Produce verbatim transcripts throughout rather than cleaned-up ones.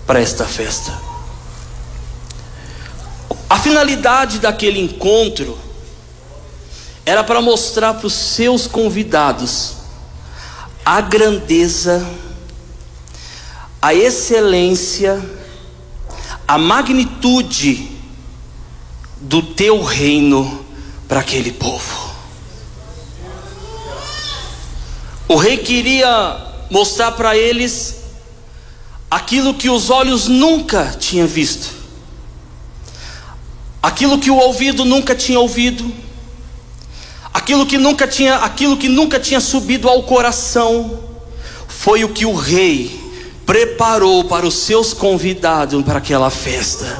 para esta festa. A finalidade daquele encontro era para mostrar para os seus convidados a grandeza, a excelência, a magnitude do teu reino para aquele povo. O rei queria mostrar para eles aquilo que os olhos nunca tinham visto, aquilo que o ouvido nunca tinha ouvido, aquilo que nunca tinha, aquilo que nunca tinha subido ao coração. Foi o que o rei preparou para os seus convidados para aquela festa.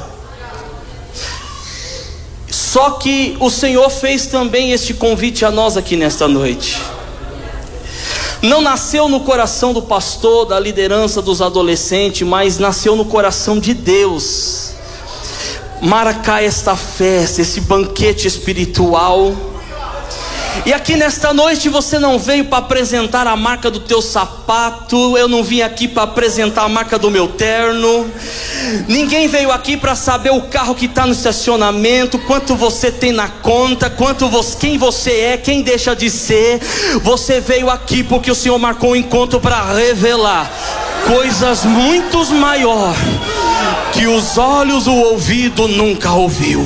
Só que o Senhor fez também este convite a nós aqui nesta noite. Não nasceu no coração do pastor, da liderança, dos adolescentes, mas nasceu no coração de Deus. Marcar esta festa, esse banquete espiritual. E aqui nesta noite você não veio para apresentar a marca do teu sapato. Eu não vim aqui para apresentar a marca do meu terno. Ninguém veio aqui para saber o carro que está no estacionamento, quanto você tem na conta, quanto você, quem você é, quem deixa de ser. Você veio aqui porque o Senhor marcou um encontro para revelar coisas muito maiores que os olhos, o ouvido nunca ouviu.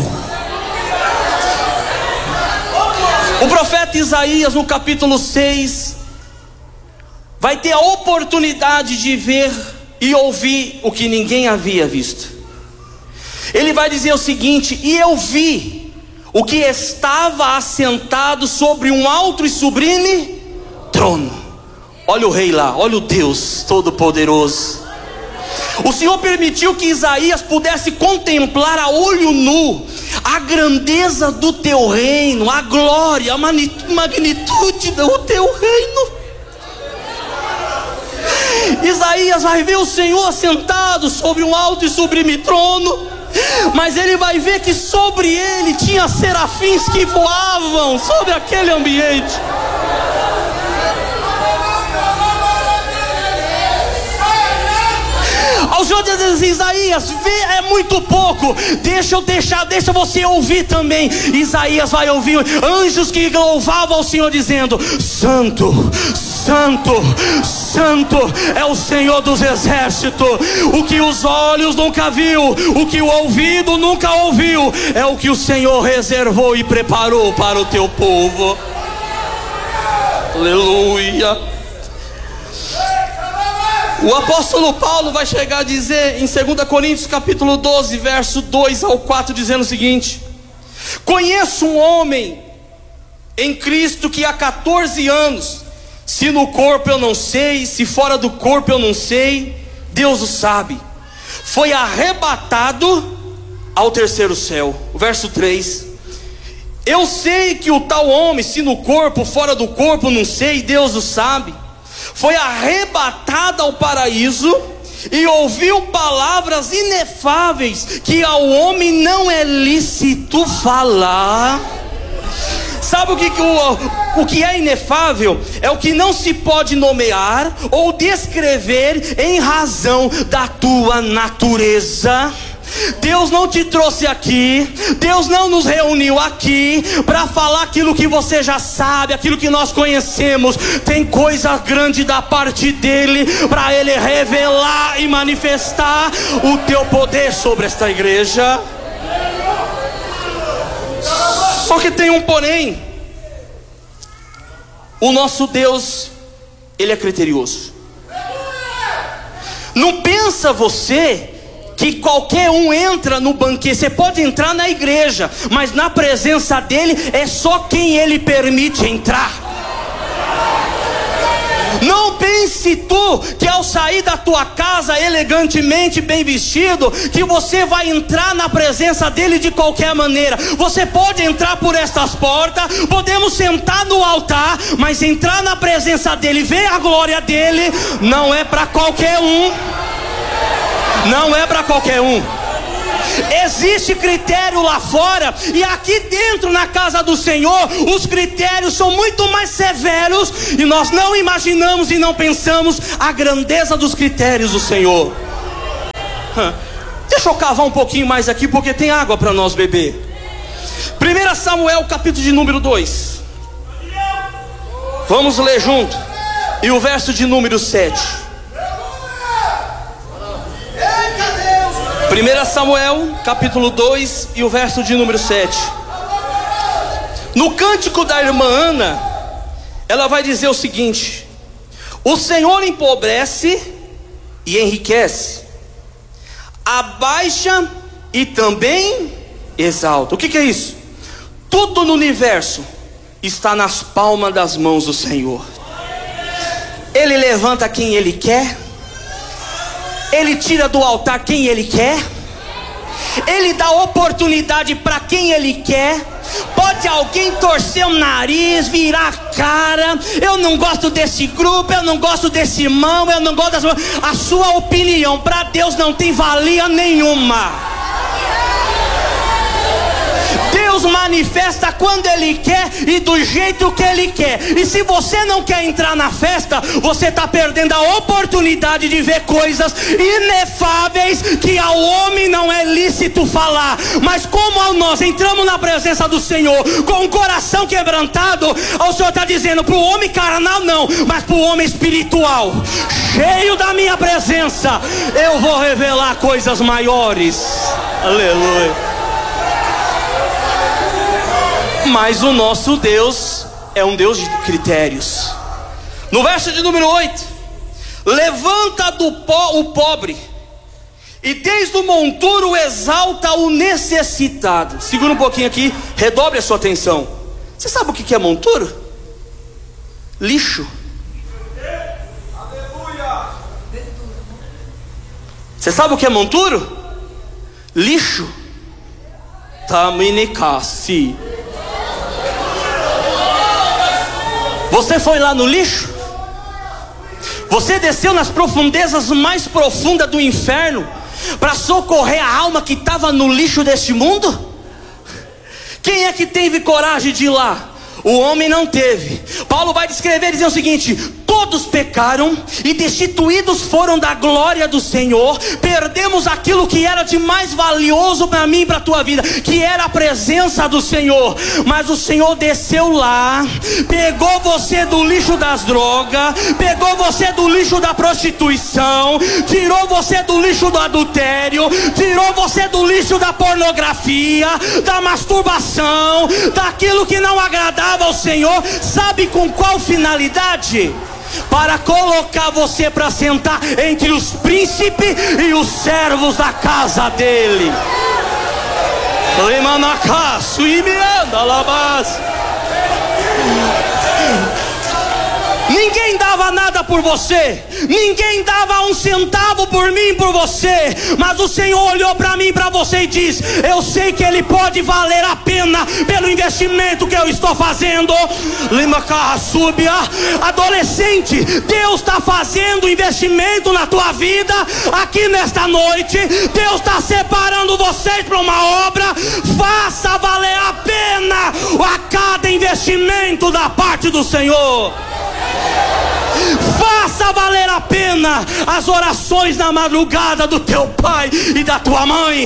O profeta Isaías, no capítulo seis, vai ter a oportunidade de ver e ouvir o que ninguém havia visto. Ele vai dizer o seguinte: e eu vi o que estava assentado sobre um alto e sublime trono. Olha o rei lá, olha o Deus Todo-Poderoso. O Senhor permitiu que Isaías pudesse contemplar a olho nu a grandeza do teu reino, a glória, a magnitude do teu reino. Isaías vai ver o Senhor sentado sobre um alto e sublime trono, mas ele vai ver que sobre ele tinha serafins que voavam sobre aquele ambiente. Ao Senhor diz: Isaías, vê, é muito pouco, deixa eu deixar, deixa você ouvir também. Isaías vai ouvir anjos que louvavam ao Senhor, dizendo: Santo, Santo, Santo é o Senhor dos exércitos. O que os olhos nunca viu, o que o ouvido nunca ouviu, é o que o Senhor reservou e preparou para o teu povo. Aleluia. O apóstolo Paulo vai chegar a dizer em dois Coríntios capítulo doze, verso dois ao quatro, dizendo o seguinte: conheço um homem em Cristo que há quatorze anos, se no corpo eu não sei, se fora do corpo eu não sei, Deus o sabe, foi arrebatado ao terceiro céu. O verso três: eu sei que o tal homem, se no corpo, fora do corpo não sei, Deus o sabe, foi arrebatado ao paraíso e ouviu palavras inefáveis que ao homem não é lícito falar. Sabe o que, o, o que é inefável? É o que não se pode nomear ou descrever em razão da tua natureza. Deus não te trouxe aqui, Deus não nos reuniu aqui para falar aquilo que você já sabe, aquilo que nós conhecemos. Tem coisa grande da parte dele para ele revelar e manifestar o teu poder sobre esta igreja. Só que tem um porém: o nosso Deus, ele é criterioso. Não pensa você que qualquer um entra no banquete. Você pode entrar na igreja, mas na presença dele é só quem ele permite entrar. Não pense tu que ao sair da tua casa elegantemente bem vestido, que você vai entrar na presença dele de qualquer maneira. Você pode entrar por estas portas, podemos sentar no altar, mas entrar na presença dele, ver a glória dele, não é para qualquer um. Não é para qualquer um. Existe critério lá fora, e aqui dentro na casa do Senhor os critérios são muito mais severos, e nós não imaginamos e não pensamos a grandeza dos critérios do Senhor. Deixa eu cavar um pouquinho mais aqui, porque tem água para nós beber. primeiro Samuel, capítulo de número dois. Vamos ler junto. E o verso de número sete. primeiro Samuel, capítulo dois, e o verso de número sete. No cântico da irmã Ana, ela vai dizer o seguinte: o Senhor empobrece e enriquece, abaixa e também exalta. O que, que é isso? Tudo no universo está nas palmas das mãos do Senhor. Ele levanta quem Ele quer, Ele tira do altar quem Ele quer, Ele dá oportunidade para quem Ele quer. Pode alguém torcer o nariz, virar a cara: eu não gosto desse grupo, eu não gosto desse irmão, eu não gosto das... A sua opinião para Deus não tem valia nenhuma. Deus manifesta quando Ele quer e do jeito que Ele quer. E se você não quer entrar na festa, você está perdendo a oportunidade de ver coisas inefáveis que ao homem não é lícito falar. Mas como nós entramos na presença do Senhor com o coração quebrantado, o Senhor está dizendo para o homem carnal não, mas para o homem espiritual, cheio da minha presença, eu vou revelar coisas maiores. Aleluia. Mas o nosso Deus é um Deus de critérios. No verso de número oito: levanta do pó o pobre, e desde o monturo exalta o necessitado. Segura um pouquinho aqui, redobre a sua atenção. Você sabe o que é monturo? Lixo. Você sabe o que é monturo? Lixo. Taminicassi. Você foi lá no lixo? Você desceu nas profundezas mais profundas do inferno para socorrer a alma que estava no lixo deste mundo? Quem é que teve coragem de ir lá? O homem não teve. Paulo vai descrever, dizer o seguinte: todos pecaram e destituídos foram da glória do Senhor. Perdemos aquilo que era de mais valioso para mim e para a tua vida, que era a presença do Senhor. Mas o Senhor desceu lá, pegou você do lixo das drogas, pegou você do lixo da prostituição, tirou você do lixo do adultério, tirou você do lixo da pornografia, da masturbação, daquilo que não agradava ao Senhor. Sabe com qual finalidade? Para colocar você para sentar entre os príncipes e os servos da casa dele. Ninguém dava nada por você, ninguém dava um centavo por mim e por você, mas o Senhor olhou para mim e para você e disse: eu sei que Ele pode valer a pena pelo investimento que eu estou fazendo. Adolescente, Deus está fazendo investimento na tua vida aqui nesta noite. Deus está separando vocês para uma obra. Faça valer a pena a cada investimento da parte do Senhor. Faça valer a pena as orações na madrugada do teu pai e da tua mãe.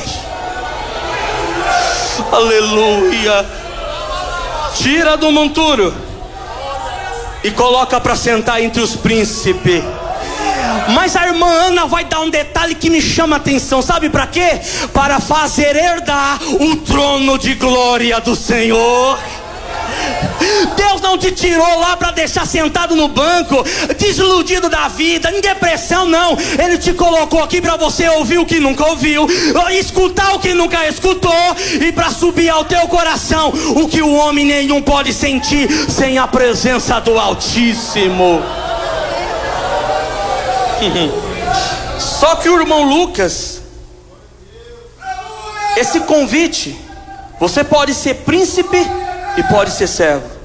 Aleluia. Tira do monturo e coloca para sentar entre os príncipes. Mas a irmã Ana vai dar um detalhe que me chama a atenção. Sabe para quê? Para fazer herdar o trono de glória do Senhor. Deus não te tirou lá para deixar sentado no banco, desiludido da vida, em depressão, não. Ele te colocou aqui para você ouvir o que nunca ouviu, escutar o que nunca escutou, e para subir ao teu coração o que o homem nenhum pode sentir sem a presença do Altíssimo. Só que o irmão Lucas, esse convite, você pode ser príncipe e pode ser servo.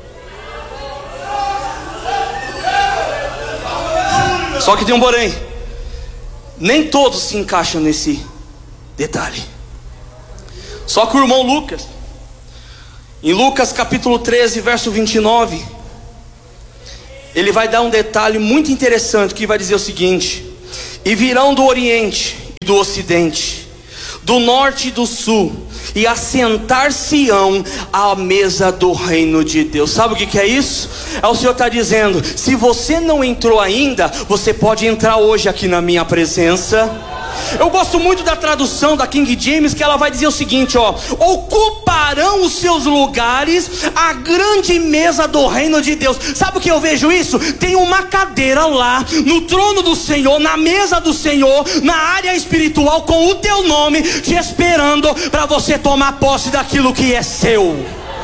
Só que tem um porém: nem todos se encaixam nesse detalhe. Só que o irmão Lucas, em Lucas capítulo treze, verso vinte e nove, ele vai dar um detalhe muito interessante, que vai dizer o seguinte: e virão do Oriente e do ocidente, do norte e do sul, e assentar-se-ão à mesa do reino de Deus. Sabe o que que é isso? É o Senhor está dizendo: se você não entrou ainda, você pode entrar hoje aqui na minha presença. Eu gosto muito da tradução da King James, que ela vai dizer o seguinte, ó: ocuparão os seus lugares a grande mesa do reino de Deus. Sabe o que eu vejo isso? Tem uma cadeira lá no trono do Senhor, na mesa do Senhor, na área espiritual, com o teu nome, te esperando para você tomar posse daquilo que é seu.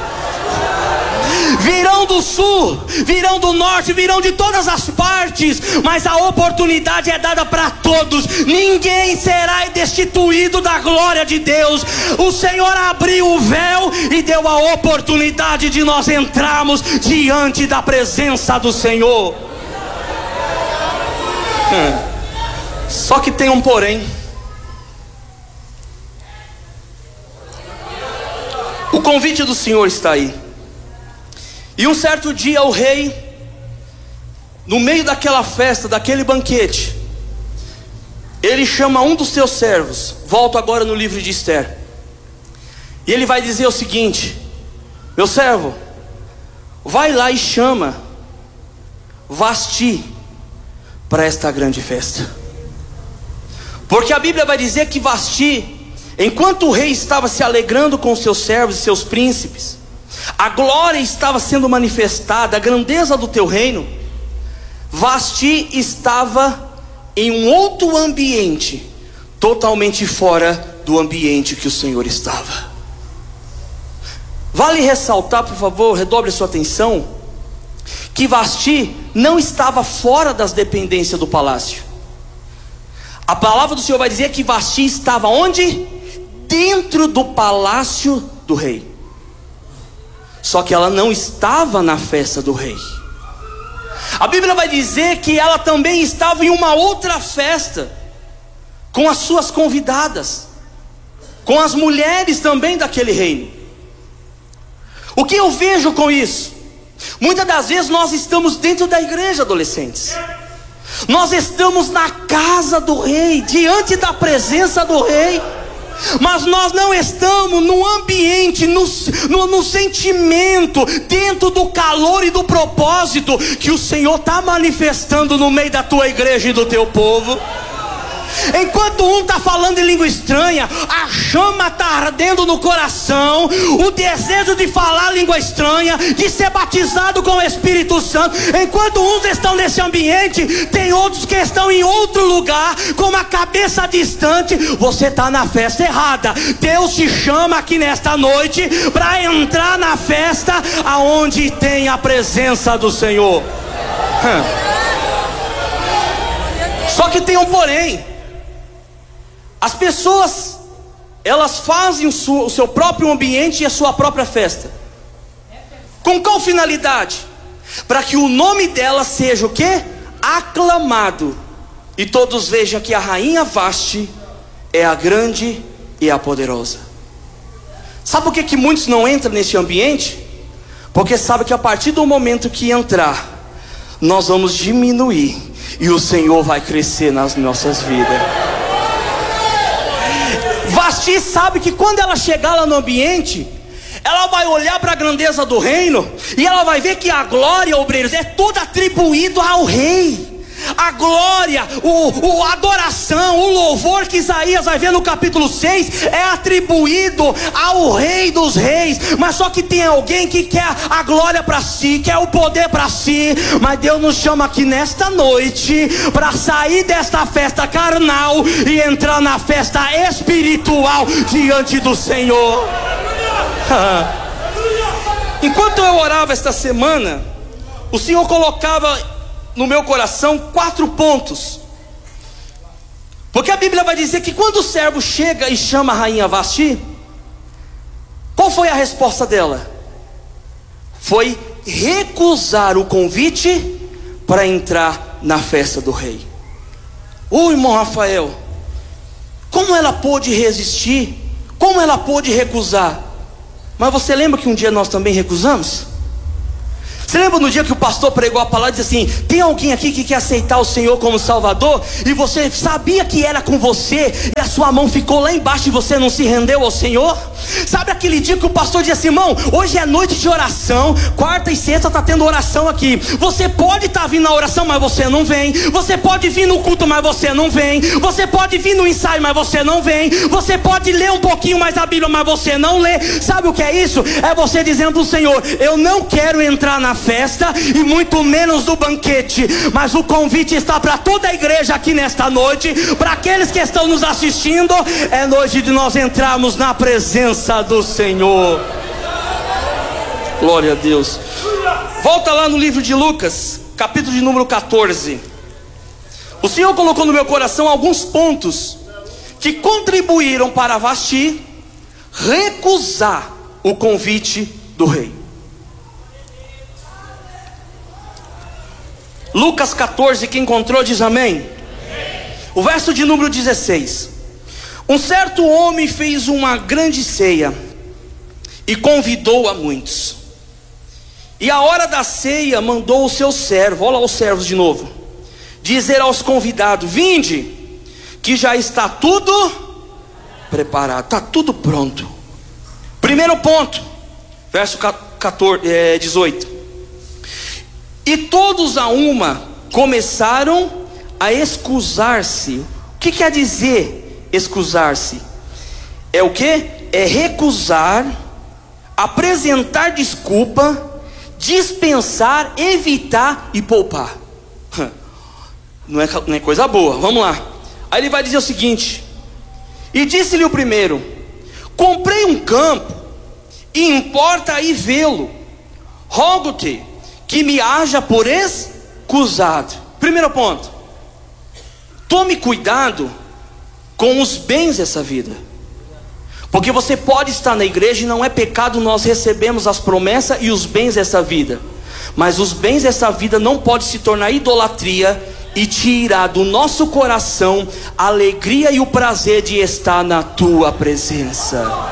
Virão do sul, virão do norte, virão de todas as partes, mas a oportunidade é dada para todos. Ninguém será destituído da glória de Deus. O Senhor abriu o véu e deu a oportunidade de nós entrarmos diante da presença do Senhor. Hum. Só que tem um porém. O convite do Senhor está aí. E um certo dia o rei, no meio daquela festa, daquele banquete, ele chama um dos seus servos. Volto agora no livro de Esther. E ele vai dizer o seguinte: meu servo, vai lá e chama Vasti para esta grande festa. Porque a Bíblia vai dizer que Vasti, enquanto o rei estava se alegrando com seus servos e seus príncipes, a glória estava sendo manifestada, a grandeza do teu reino, Vasti estava em um outro ambiente, totalmente fora do ambiente que o Senhor estava. Vale ressaltar, por favor, redobre sua atenção, que Vasti não estava fora das dependências do palácio. A palavra do Senhor vai dizer que Vasti estava onde? Dentro do palácio do rei. Só que ela não estava na festa do rei. A Bíblia vai dizer que ela também estava em uma outra festa, com as suas convidadas, com as mulheres também daquele reino. O que eu vejo com isso? Muitas das vezes nós estamos dentro da igreja, adolescentes. Nós estamos na casa do rei, diante da presença do rei, mas nós não estamos no ambiente, no, no, no sentimento, dentro do calor e do propósito que o Senhor está manifestando no meio da tua igreja e do teu povo. Enquanto um está falando em língua estranha, a chama está ardendo no coração, o desejo de falar língua estranha, de ser batizado com o Espírito Santo. Enquanto uns estão nesse ambiente, tem outros que estão em outro lugar, com uma cabeça distante. Você está na festa errada. Deus te chama aqui nesta noite para entrar na festa aonde tem a presença do Senhor. Hum. Só que tem um porém. As pessoas, elas fazem o, su, o seu próprio ambiente e a sua própria festa. Com qual finalidade? Para que o nome dela seja o quê? Aclamado, e todos vejam que a rainha Vasti é a grande e a poderosa. Sabe por que que muitos não entram nesse ambiente? Porque sabe que a partir do momento que entrar, nós vamos diminuir e o Senhor vai crescer nas nossas vidas. Vasti sabe que quando ela chegar lá no ambiente, ela vai olhar para a grandeza do reino e ela vai ver que a glória, obreiros, é toda atribuído ao rei. A glória, o, o, a adoração, o louvor que Isaías vai ver no capítulo seis é atribuído ao Rei dos Reis. Mas só que tem alguém que quer a glória para si, quer o poder para si. Mas Deus nos chama aqui nesta noite para sair desta festa carnal e entrar na festa espiritual diante do Senhor. Enquanto eu orava esta semana, o Senhor colocava no meu coração quatro pontos. Porque a Bíblia vai dizer que quando o servo chega e chama a rainha Vasti, qual foi a resposta dela? Foi recusar o convite para entrar na festa do rei. Ô irmão Rafael, como ela pôde resistir? Como ela pôde recusar? Mas você lembra que um dia nós também recusamos? Você lembra no dia que o pastor pregou a palavra e disse assim: tem alguém aqui que quer aceitar o Senhor como Salvador? E você sabia que era com você, e a sua mão ficou lá embaixo e você não se rendeu ao Senhor? Sabe aquele dia que o pastor disse assim: irmão, hoje é noite de oração, quarta e sexta está tendo oração aqui. Você pode estar tá vindo na oração, mas você não vem. Você pode vir no culto, mas você não vem. Você pode vir no ensaio, mas você não vem. Você pode ler um pouquinho mais a Bíblia, mas você não lê. Sabe o que é isso? É você dizendo ao Senhor: eu não quero entrar na festa e muito menos do banquete, mas o convite está para toda a igreja aqui nesta noite, para aqueles que estão nos assistindo. É noite de nós entrarmos na presença do Senhor. Glória a Deus. Volta lá no livro de Lucas, capítulo de número quatorze. O Senhor colocou no meu coração alguns pontos que contribuíram para Vasti recusar o convite do rei. Lucas quatorze, quem encontrou diz amém. Amém. O verso de número dezesseis. Um certo homem fez uma grande ceia e convidou a muitos. E a hora da ceia mandou o seu servo, olha lá os servos de novo, dizer aos convidados: vinde, que já está tudo preparado, está tudo pronto. Primeiro ponto, verso quatorze, é, dezoito. E todos a uma começaram a excusar-se. O que quer dizer excusar-se? É o que? É recusar, apresentar desculpa, dispensar, evitar e poupar. Não é, não é coisa boa, vamos lá. Aí ele vai dizer o seguinte: e disse-lhe o primeiro: comprei um campo e importa ir vê-lo. Rogo-te que me haja por escusado. Primeiro ponto: tome cuidado com os bens dessa vida, porque você pode estar na igreja e não é pecado nós recebemos as promessas e os bens dessa vida, mas os bens dessa vida não pode se tornar idolatria e tirar do nosso coração a alegria e o prazer de estar na tua presença.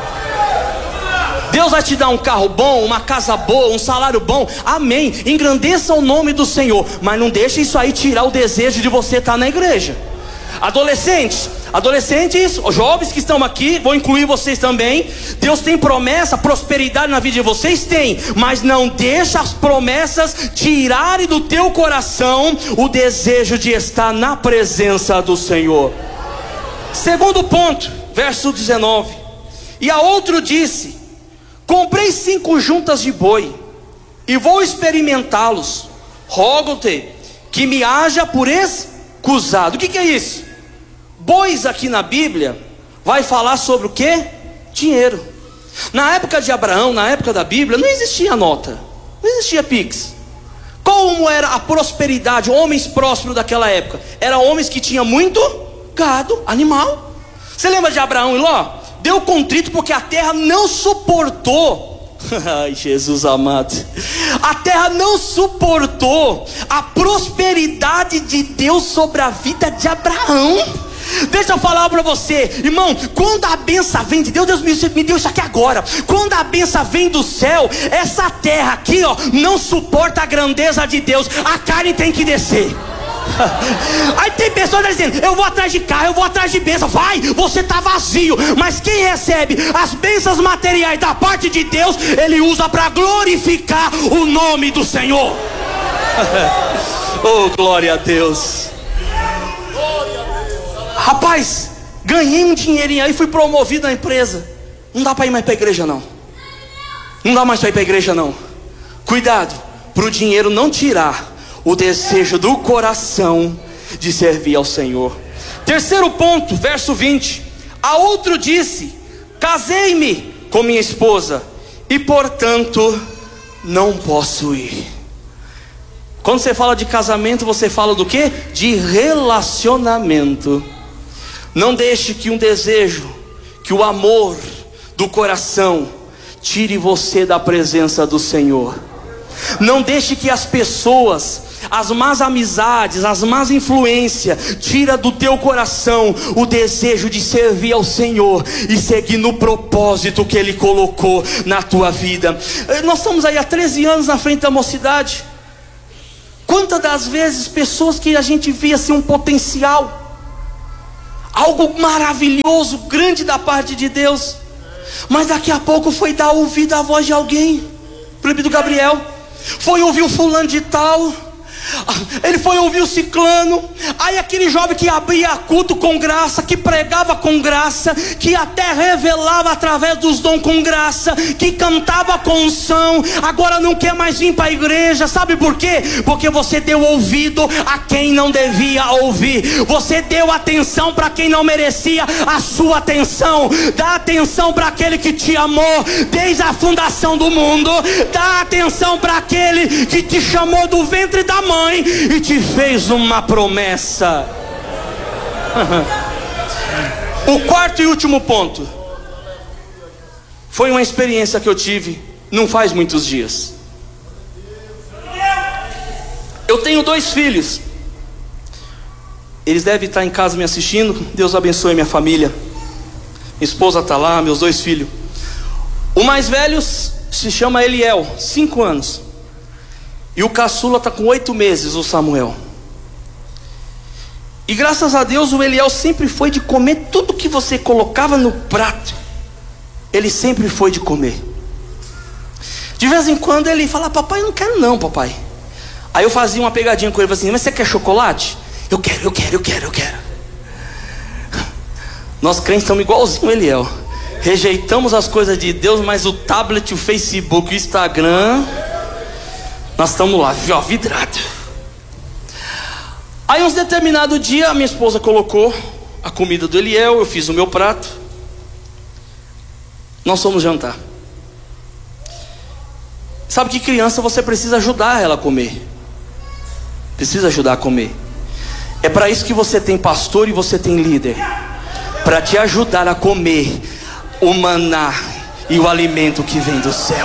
Deus vai te dar um carro bom, uma casa boa, um salário bom, amém, engrandeça o nome do Senhor, mas não deixe isso aí tirar o desejo de você estar na igreja. Adolescentes, adolescentes, jovens que estão aqui, vou incluir vocês também. Deus tem promessa, prosperidade na vida de vocês, tem, mas não deixa as promessas tirarem do teu coração o desejo de estar na presença do Senhor. Segundo ponto, verso dezenove. E a outro disse: comprei cinco juntas de boi e vou experimentá-los. Rogo-te que me haja por escusado. O que, que é isso? Bois aqui na Bíblia vai falar sobre o que? Dinheiro. Na época de Abraão, na época da Bíblia, não existia nota, não existia Pix. Como era a prosperidade? Homens prósperos daquela época eram homens que tinham muito gado, animal. Você lembra de Abraão e Ló? Deu contrito porque a terra não suportou. Ai, Jesus amado, a terra não suportou a prosperidade de Deus sobre a vida de Abraão. Deixa eu falar para você, irmão, quando a bênção vem de Deus, Deus me, me deu isso aqui agora. Quando a bênção vem do céu, essa terra aqui, ó, não suporta a grandeza de Deus. A carne tem que descer. Aí tem pessoas dizendo: eu vou atrás de carro, eu vou atrás de bênção. Vai, você está vazio. Mas quem recebe as bênçãos materiais da parte de Deus, ele usa para glorificar o nome do Senhor. Oh, glória a Deus. Rapaz, ganhei um dinheirinho aí, fui promovido na empresa. Não dá para ir mais para a igreja não. Não dá mais para ir para a igreja não. Cuidado, para o dinheiro não tirar o desejo do coração de servir ao Senhor. Terceiro ponto, verso vinte. A outro disse: casei-me com minha esposa e portanto não posso ir. Quando você fala de casamento, você fala do quê? De relacionamento. Não deixe que um desejo, que o amor do coração tire você da presença do Senhor. Não deixe que as pessoas, as más amizades, as más influências. Tira do teu coração o desejo de servir ao Senhor e seguir no propósito que Ele colocou na tua vida. Nós estamos aí há treze anos na frente da mocidade. Quantas das vezes pessoas que a gente via assim um potencial, algo maravilhoso, grande da parte de Deus, mas daqui a pouco foi dar ouvido à voz de alguém, proibido Gabriel, foi ouvir o fulano de tal, ele foi ouvir o ciclano. Aí aquele jovem que abria culto com graça, que pregava com graça, que até revelava através dos dons com graça, que cantava com unção, agora não quer mais vir para a igreja. Sabe por quê? Porque você deu ouvido a quem não devia ouvir. Você deu atenção para quem não merecia a sua atenção. Dá atenção para aquele que te amou desde a fundação do mundo. Dá atenção para aquele que te chamou do ventre da mãe e te fez uma promessa. O quarto e último ponto foi uma experiência que eu tive não faz muitos dias. Eu tenho dois filhos. Eles devem estar em casa me assistindo. Deus abençoe minha família. Minha esposa está lá, meus dois filhos. O mais velho se chama Eliel, cinco anos. E o caçula está com oito meses, o Samuel. E graças a Deus o Eliel sempre foi de comer tudo que você colocava no prato. Ele sempre foi de comer. De vez em quando ele fala: papai, eu não quero não, papai. Aí eu fazia uma pegadinha com ele, assim: mas você quer chocolate? Eu quero, eu quero, eu quero, eu quero. Nós crentes estamos igualzinho o Eliel. Rejeitamos as coisas de Deus, mas o tablet, o Facebook, o Instagram, nós estamos lá, ó, vidrado. Aí, uns determinado dia, a minha esposa colocou a comida do Eliel, eu fiz o meu prato. Nós fomos jantar. Sabe que criança você precisa ajudar ela a comer. Precisa ajudar a comer. É para isso que você tem pastor e você tem líder, para te ajudar a comer o maná e o alimento que vem do céu.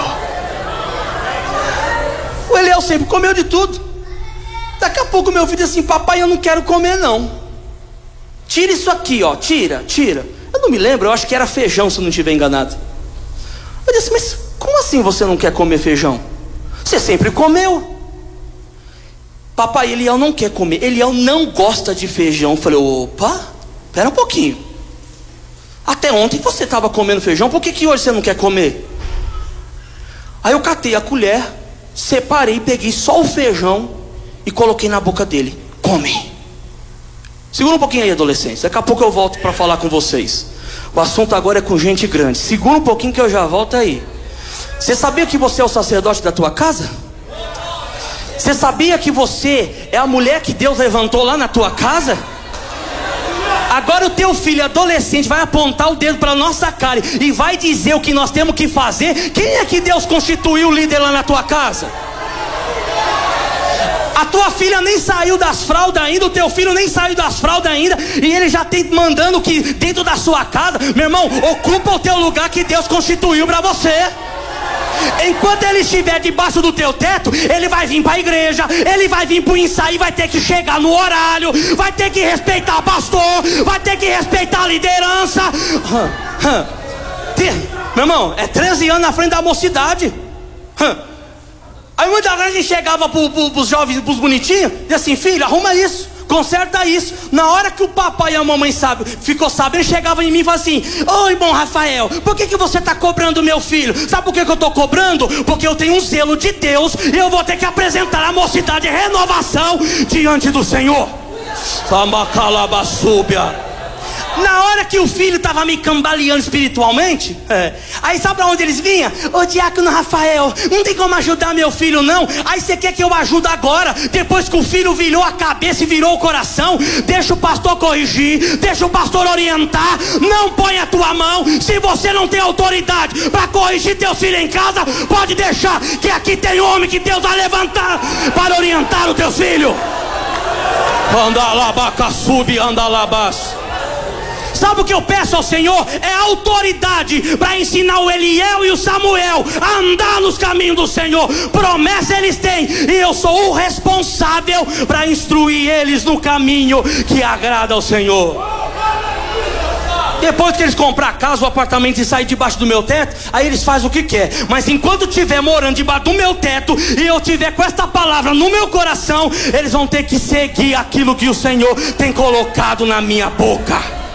O Eliel sempre comeu de tudo. Daqui a pouco meu filho disse assim: papai, eu não quero comer não. Tira isso aqui, ó, tira, tira. Eu não me lembro, eu acho que era feijão, se eu não estiver enganado. Eu disse: mas como assim você não quer comer feijão? Você sempre comeu. Papai, Eliel não quer comer, Eliel não gosta de feijão. Eu falei: opa, espera um pouquinho. Até ontem você estava comendo feijão, por que que hoje você não quer comer? Aí eu catei a colher, separei, peguei só o feijão e coloquei na boca dele. Come. Segura um pouquinho aí, adolescentes, daqui a pouco eu volto para falar com vocês. O assunto agora é com gente grande. Segura um pouquinho que eu já volto aí. Você sabia que você é o sacerdote da tua casa? Você sabia que você é a mulher que Deus levantou lá na tua casa? Agora o teu filho adolescente vai apontar o dedo para a nossa cara e vai dizer o que nós temos que fazer. Quem é que Deus constituiu líder lá na tua casa? A tua filha nem saiu das fraldas ainda, o teu filho nem saiu das fraldas ainda, e ele já tem mandando que dentro da sua casa. Meu irmão, ocupa o teu lugar que Deus constituiu para você. Enquanto ele estiver debaixo do teu teto, ele vai vir para a igreja, ele vai vir para o ensaio, vai ter que chegar no horário, vai ter que respeitar o pastor, vai ter que respeitar a liderança. Hum, hum. Meu irmão, é treze anos na frente da mocidade. Hum. Aí muitas vezes a gente chegava para pro, os jovens, para os bonitinhos, e assim: filho, arruma isso, conserta isso. Na hora que o papai e a mamãe sabe, ficou sabendo, chegava em mim e falava assim: oi, bom Rafael, por que que você está cobrando meu filho? Sabe por que que eu estou cobrando? Porque eu tenho um zelo de Deus e eu vou ter que apresentar a mocidade renovação diante do Senhor. Samacalabasúbia. Na hora que o filho estava me cambaleando espiritualmente, é, aí sabe para onde eles vinham? Ô diácono Rafael, não tem como ajudar meu filho não. Aí você quer que eu ajude agora, depois que o filho virou a cabeça e virou o coração? Deixa o pastor corrigir, deixa o pastor orientar. Não põe a tua mão. Se você não tem autoridade para corrigir teu filho em casa, pode deixar, que aqui tem homem que Deus vai levantar para orientar o teu filho. Anda lá, baca, sube, anda lá, baixo. Sabe o que eu peço ao Senhor? É autoridade para ensinar o Eliel e o Samuel a andar nos caminhos do Senhor. Promessa eles têm, e eu sou o responsável para instruir eles no caminho que agrada ao Senhor. Depois que eles comprar a casa, o apartamento e sair debaixo do meu teto, aí eles fazem o que quer. Mas enquanto eu estiver morando debaixo do meu teto e eu estiver com esta palavra no meu coração, eles vão ter que seguir aquilo que o Senhor tem colocado na minha boca.